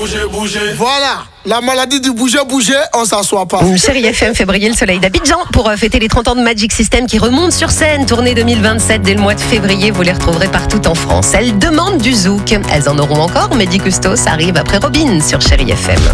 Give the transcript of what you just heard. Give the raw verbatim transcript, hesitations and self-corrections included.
bouger, bouger. Voilà, la maladie du bouger, bouger, on s'assoit pas. Chérie F M fait briller le soleil d'Abidjan pour euh, fêter les trente ans de Magic System qui remontent sur scène. Tournée deux mille vingt-sept dès le mois de février, vous les retrouverez partout en France. Elles demandent du zouk. Elles en auront encore, mais Mehdi Custos arrive après Robin sur Chérie F M.